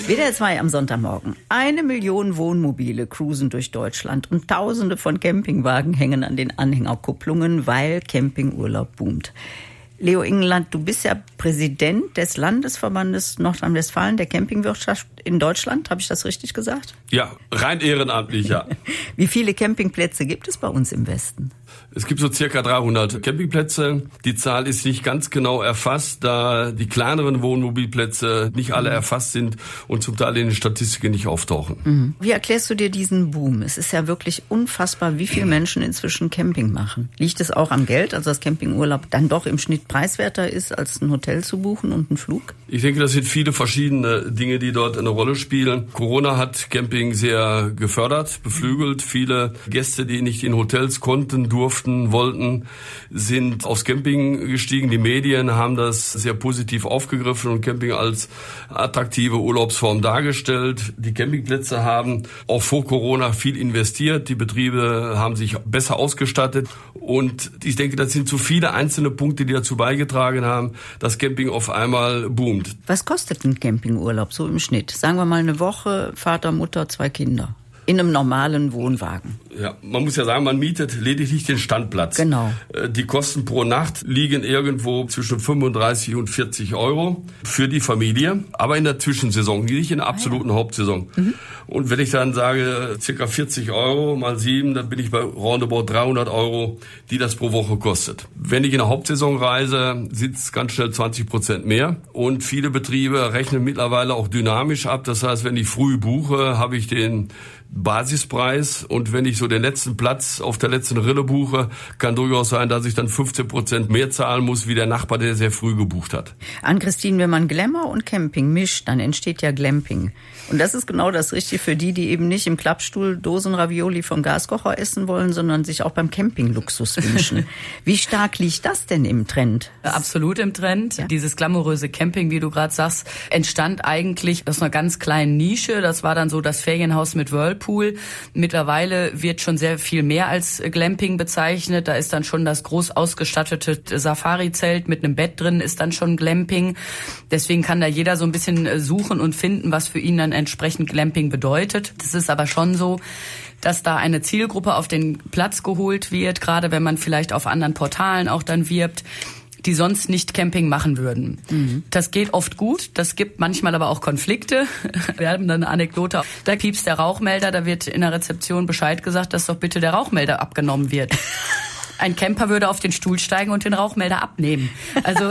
WDR 2 am Sonntagmorgen. 1 Million Wohnmobile cruisen durch Deutschland und Tausende von Campingwagen hängen an den Anhängerkupplungen, weil Campingurlaub boomt. Leo Ingeland, du bist ja Präsident des Landesverbandes Nordrhein-Westfalen der Campingwirtschaft in Deutschland. Habe ich das richtig gesagt? Ja, rein ehrenamtlich, ja. Wie viele Campingplätze gibt es bei uns im Westen? Es gibt so circa 300 Campingplätze. Die Zahl ist nicht ganz genau erfasst, da die kleineren Wohnmobilplätze nicht alle erfasst sind und zum Teil in den Statistiken nicht auftauchen. Wie erklärst du dir diesen Boom? Es ist ja wirklich unfassbar, wie viele Menschen inzwischen Camping machen. Liegt es auch am Geld, also dass Campingurlaub dann doch im Schnitt preiswerter ist, als ein Hotel zu buchen und einen Flug? Ich denke, das sind viele verschiedene Dinge, die dort eine Rolle spielen. Corona hat Camping sehr gefördert, beflügelt. Viele Gäste, die nicht in Hotels konnten, durften, wollten, sind aufs Camping gestiegen. Die Medien haben das sehr positiv aufgegriffen und Camping als attraktive Urlaubsform dargestellt. Die Campingplätze haben auch vor Corona viel investiert. Die Betriebe haben sich besser ausgestattet. Und ich denke, das sind zu viele einzelne Punkte, die dazu beigetragen haben, dass Camping auf einmal boomt. Was kostet ein Campingurlaub so im Schnitt? Sagen wir mal eine Woche, Vater, Mutter, 2 Kinder. In einem normalen Wohnwagen. Ja, man muss ja sagen, man mietet lediglich den Standplatz. Genau. Die Kosten pro Nacht liegen irgendwo zwischen 35 und 40 Euro für die Familie, aber in der Zwischensaison, nicht in der absoluten Hauptsaison. Und wenn ich dann sage, circa 40 Euro mal 7, dann bin ich bei roundabout 300 Euro, die das pro Woche kostet. Wenn ich in der Hauptsaison reise, sind es ganz schnell 20% mehr. Und viele Betriebe rechnen mittlerweile auch dynamisch ab. Das heißt, wenn ich früh buche, habe ich den Basispreis, und wenn ich so den letzten Platz auf der letzten Rille buche, kann durchaus sein, dass ich dann 15% mehr zahlen muss, wie der Nachbar, der sehr früh gebucht hat. Ann-Christine, wenn man Glamour und Camping mischt, dann entsteht ja Glamping. Und das ist genau das Richtige für die eben nicht im Klappstuhl Dosenravioli vom Gaskocher essen wollen, sondern sich auch beim Camping Luxus wünschen. Wie stark liegt das denn im Trend? Absolut im Trend. Ja. Dieses glamouröse Camping, wie du gerade sagst, entstand eigentlich aus einer ganz kleinen Nische. Das war dann so das Ferienhaus mit Whirlpool. Mittlerweile wird schon sehr viel mehr als Glamping bezeichnet. Da ist dann schon das groß ausgestattete Safari-Zelt mit einem Bett drin, ist dann schon Glamping. Deswegen kann da jeder so ein bisschen suchen und finden, was für ihn dann entsprechend Glamping bedeutet. Das ist aber schon so, dass da eine Zielgruppe auf den Platz geholt wird, gerade wenn man vielleicht auf anderen Portalen auch dann wirbt, die sonst nicht Camping machen würden. Das geht oft gut, das gibt manchmal aber auch Konflikte. Wir haben dann eine Anekdote, da piepst der Rauchmelder, da wird in der Rezeption Bescheid gesagt, dass doch bitte der Rauchmelder abgenommen wird. Ein Camper würde auf den Stuhl steigen und den Rauchmelder abnehmen. Also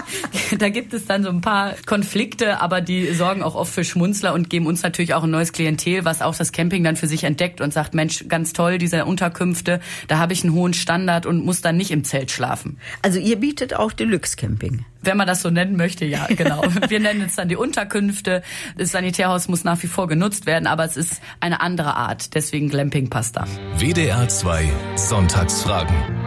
da gibt es dann so ein paar Konflikte, aber die sorgen auch oft für Schmunzler und geben uns natürlich auch ein neues Klientel, was auch das Camping dann für sich entdeckt und sagt, Mensch, ganz toll, diese Unterkünfte, da habe ich einen hohen Standard und muss dann nicht im Zelt schlafen. Also ihr bietet auch Deluxe-Camping? Wenn man das so nennen möchte, ja, genau. Wir nennen es dann die Unterkünfte. Das Sanitärhaus muss nach wie vor genutzt werden, aber es ist eine andere Art. Deswegen Glamping passt da. WDR 2 Sonntagsfragen.